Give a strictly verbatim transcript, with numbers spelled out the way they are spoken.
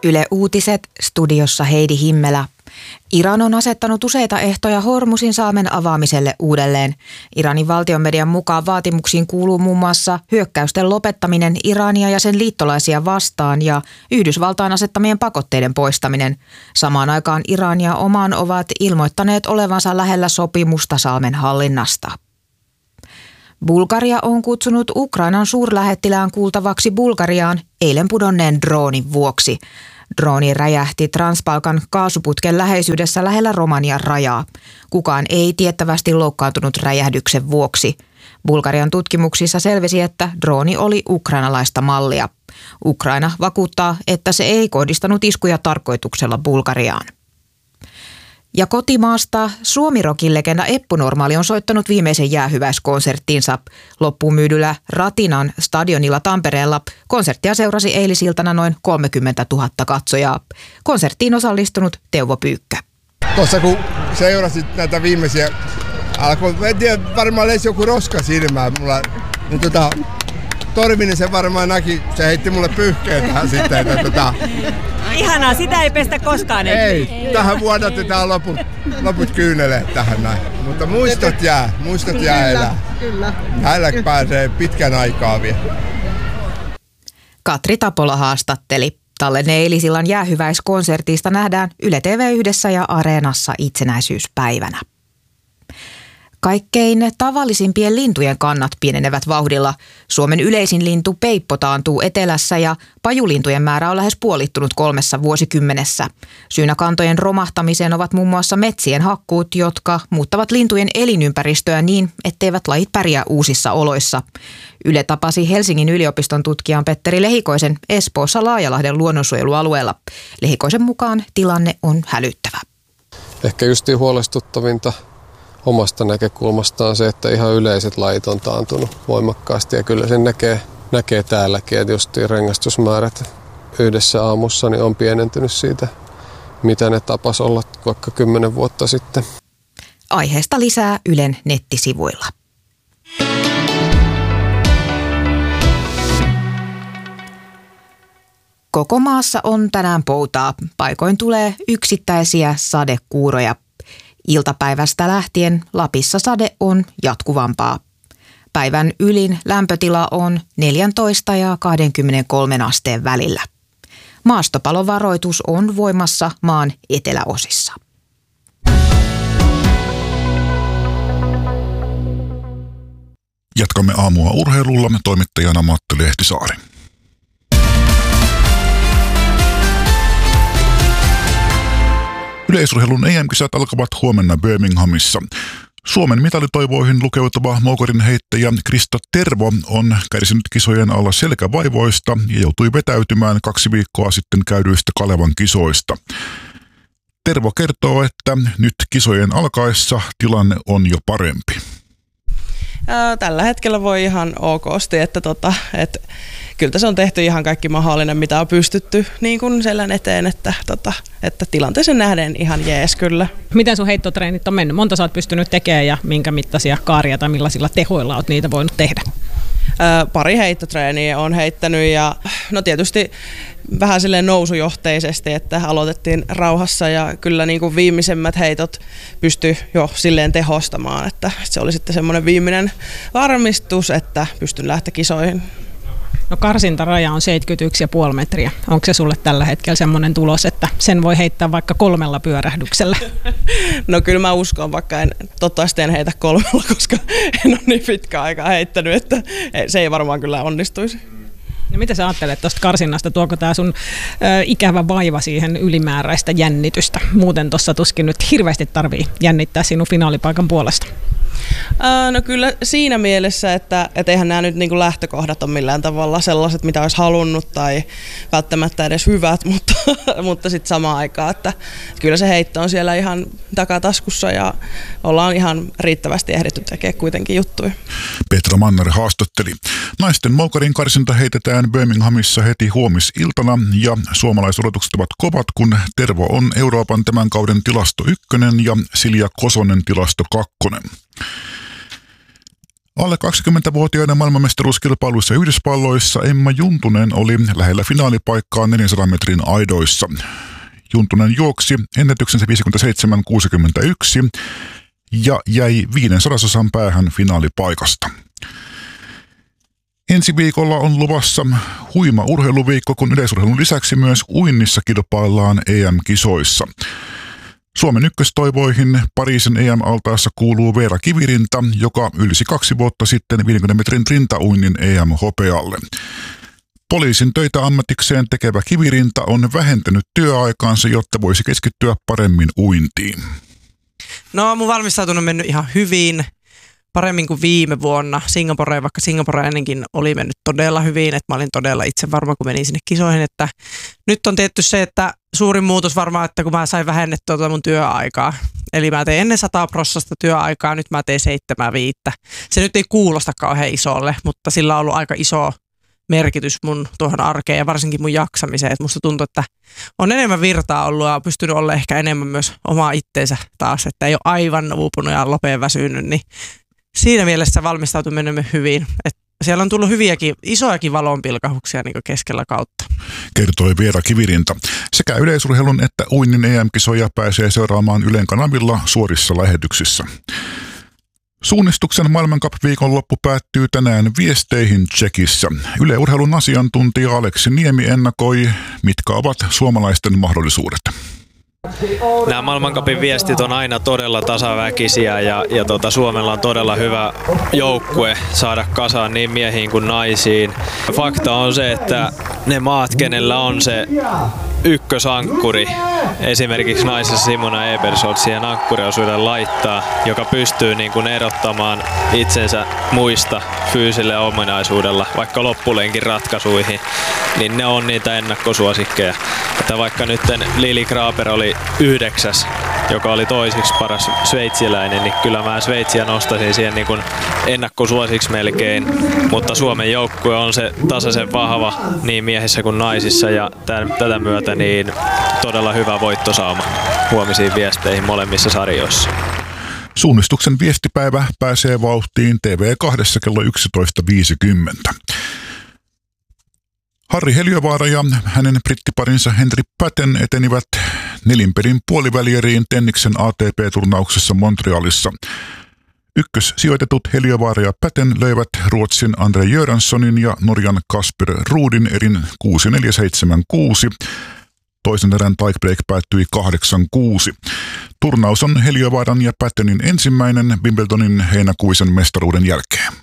Yle Uutiset, studiossa Heidi Himmelä. Iran on asettanut useita ehtoja Hormuzin salmen avaamiselle uudelleen. Iranin valtionmedian mukaan vaatimuksiin kuuluu muun muassa hyökkäysten lopettaminen Irania ja sen liittolaisia vastaan ja Yhdysvaltain asettamien pakotteiden poistaminen. Samaan aikaan Iran ja Oman ovat ilmoittaneet olevansa lähellä sopimusta salmen hallinnasta. Bulgaria on kutsunut Ukrainan suurlähettilään kuultavaksi Bulgariaan eilen pudonneen droonin vuoksi. Drooni räjähti Transbalkan kaasuputken läheisyydessä lähellä Romanian rajaa. Kukaan ei tiettävästi loukkaantunut räjähdyksen vuoksi. Bulgarian tutkimuksissa selvisi, että drooni oli ukrainalaista mallia. Ukraina vakuuttaa, että se ei kohdistanut iskuja tarkoituksella Bulgariaan. Ja kotimaasta Suomi-rokin legenda Eppu Normaali on soittanut viimeisen jäähyväiskonserttinsa. Loppuun myydyllä Ratinan stadionilla Tampereella konserttia seurasi eilisiltana noin kolmekymmentätuhatta katsojaa. Konserttiin osallistunut Teuvo Pyykkä. Tuossa kun seurasit näitä viimeisiä, alkoi, en tiedä, varmaan leisi joku roska silmään mulla, niin tota, Torvinen se varmaan näki, se heitti mulle pyyhkeen tähän sitten, että tota... Ihanaa, sitä ei pestä koskaan. Ei, ei. Tähän vuodatetaan loput, loput kyyneleet tähän näin. Mutta muistot jää, muistot jää kyllä, elää. Kyllä. Hänellä pääsee pitkän aikaa vielä. Katri Tapola haastatteli. Tallenne eilisillan jäähyväiskonsertista nähdään Yle T V yhdessä ja Areenassa itsenäisyyspäivänä. Kaikkein tavallisimpien lintujen kannat pienenevät vauhdilla. Suomen yleisin lintu peippo taantuu etelässä ja pajulintujen määrä on lähes puolittunut kolmessa vuosikymmenessä. Syynä kantojen romahtamiseen ovat muun muassa metsien hakkuut, jotka muuttavat lintujen elinympäristöä niin, etteivät lajit pärjää uusissa oloissa. Yle tapasi Helsingin yliopiston tutkijan Petteri Lehikoisen Espoossa Laajalahden luonnonsuojelualueella. Lehikoisen mukaan tilanne on hälyttävä. Ehkä justiin huolestuttavinta omasta näkökulmastaan se, että ihan yleiset lajit on taantunut voimakkaasti ja kyllä sen näkee, näkee täälläkin, että justiin rengastusmäärät yhdessä aamussa niin on pienentynyt siitä, mitä ne tapas olla vaikka kymmenen vuotta sitten. Aiheesta lisää Ylen nettisivuilla. Koko maassa on tänään poutaa. Paikoin tulee yksittäisiä sadekuuroja. Iltapäivästä lähtien Lapissa sade on jatkuvampaa. Päivän ylin lämpötila on neljätoista ja kaksikymmentäkolme asteen välillä. Maastopalovaroitus on voimassa maan eteläosissa. Jatkamme aamua urheilulla, toimittajana Matti Lehtisaari. Yleisurheilun E M-kisat alkavat huomenna Birminghamissa. Suomen mitalitoivoihin lukeutuva moukarin heittäjä Krista Tervo on kärsinyt kisojen alla selkävaivoista ja joutui vetäytymään kaksi viikkoa sitten käydyistä Kalevan kisoista. Tervo kertoo, että nyt kisojen alkaessa tilanne on jo parempi. Tällä hetkellä voi ihan okosti, että, tota, että kyllä se on tehty ihan kaikki mahdollinen, mitä on pystytty niin kuin selän eteen, että, tota, että tilanteeseen nähden ihan jees kyllä. Miten sun heittotreenit on mennyt? Monta sä oot pystynyt tekemään ja minkä mittaisia kaaria tai millaisilla tehoilla oot niitä voinut tehdä? Ää, pari heittotreeniä on heittänyt ja no tietysti vähän silleen nousujohteisesti, että aloitettiin rauhassa ja kyllä niin kuin viimeisemmät heitot pystyi jo silleen tehostamaan, että se oli sitten semmoinen viimeinen varmistus, että pystyn lähteä kisoihin. No karsintaraja on seitsemänkymmentäyksi pilkku viisi metriä. Onko se sulle tällä hetkellä semmoinen tulos, että sen voi heittää vaikka kolmella pyörähdyksellä? No kyllä mä uskon, vaikka en toivottavasti en heitä kolmella, koska en ole niin pitkään aikaa heittänyt, että se ei varmaan kyllä onnistuisi. Ja mitä sä ajattelet tuosta karsinnasta? Tuoko tämä sun ö, ikävä vaiva siihen ylimääräistä jännitystä? Muuten tuossa tuskin nyt hirveästi tarvii jännittää sinun finaalipaikan puolesta. No kyllä siinä mielessä, että et eihän nämä nyt niinku lähtökohdat ole millään tavalla sellaiset, mitä olisi halunnut tai välttämättä edes hyvät, mutta, mutta sitten samaan aikaan, että kyllä se heitto on siellä ihan takataskussa ja ollaan ihan riittävästi ehditty tekemään kuitenkin juttuja. Petra Manner haastatteli. Naisten moukarin karsinta heitetään Birminghamissa heti huomisiltana ja suomalaisodotukset ovat kovat, kun Tervo on Euroopan tämän kauden tilasto ykkönen ja Silja Kosonen tilasto kakkonen. Alle kaksikymmentävuotiaiden maailmanmestaruuskilpailuissa Yhdysvalloissa Emma Juntunen oli lähellä finaalipaikkaa neljänsadan metrin aidoissa. Juntunen juoksi ennätyksensä viisikymmentäseitsemän kuusikymmentäyksi ja jäi viiden sadasosan päähän finaalipaikasta. Ensi viikolla on luvassa huima urheiluviikko, kun yleisurheilun lisäksi myös uinnissa kilpaillaan E M-kisoissa. Suomen ykköstoivoihin Pariisin E M-altaassa kuuluu Veera Kivirinta, joka ylsi kaksi vuotta sitten viidenkymmenen metrin rintauinnin E M-hopealle. Poliisin töitä ammatikseen tekevä Kivirinta on vähentänyt työaikaansa, jotta voisi keskittyä paremmin uintiin. No, mun valmistautunut on mennyt ihan hyvin, paremmin kuin viime vuonna Singaporeen, vaikka Singapore ennenkin oli mennyt todella hyvin, että mä olin todella itse varma, kun menin sinne kisoihin, että nyt on tietty se, että suurin muutos varmaan, että kun mä sain vähennettyä tuota mun työaikaa. Eli mä tein ennen sata prosenttia työaikaa, nyt mä teen seitsemän viittä. Se nyt ei kuulosta kauhean isolle, mutta sillä on ollut aika iso merkitys mun tuohon arkeen ja varsinkin mun jaksamiseen. Että musta tuntuu, että on enemmän virtaa ollut ja on pystynyt olla ehkä enemmän myös omaa itteensä taas, että ei ole aivan uupunut ja lopeen väsynyt, niin siinä mielessä valmistautuminen hyvin. Et siellä on tullut hyviäkin, isojakin valonpilkahuksia niin keskellä kautta. Kertoi Veera Kivirinta. Sekä yleisurheilun että uinnin E M-kisoja pääsee seuraamaan Ylen kanavilla suorissa lähetyksissä. Suunnistuksen maailmankap-viikonloppu päättyy tänään viesteihin Tšekissä. Yle Urheilun asiantuntija Aleksi Niemi ennakoi, mitkä ovat suomalaisten mahdollisuudet. Nämä maailmancupin viestit on aina todella tasaväkisiä ja, ja tota, Suomella on todella hyvä joukkue saada kasaan niin miehiin kuin naisiin. Fakta on se, että ne maat, kenellä on se ykkösankkuri, esimerkiksi naisessa Simona Ebersold siihen ankkuriosuuden laittaa, joka pystyy niin kuin erottamaan itsensä muista fyysisellä ominaisuudella, vaikka loppulenkin ratkaisuihin, niin ne on niitä ennakkosuosikkeja. Että vaikka nyt Lili Kraper oli yhdeksäs, joka oli toiseksi paras sveitsiläinen, niin kyllä mä Sveitsiä nostaisin siihen niin kuin ennakkosuosiksi melkein, mutta Suomen joukkue on se tasaisen vahva niin miehissä kuin naisissa ja tämän, tätä myötä niin todella hyvä voittosauma huomisiin viesteihin molemmissa sarjoissa. Suunnistuksen viestipäivä pääsee vauhtiin T V kaksi kello yksitoista viisikymmentä. Harri Heliövaara ja hänen brittiparinsa Henry Patten etenivät nelinpelin puolivälieriin tenniksen A T P-turnauksessa Montrealissa. Ykkössijoitetut Heliövaara ja Patten löivät Ruotsin Andre Göranssonin ja Norjan Kasper Ruudin erin kuusi neljä seitsemän kuusi. Toisen erän tiebreak päättyi kahdeksan kuusi. Turnaus on Heliövaaran ja Pattenin ensimmäinen Wimbledonin heinäkuisen mestaruuden jälkeen.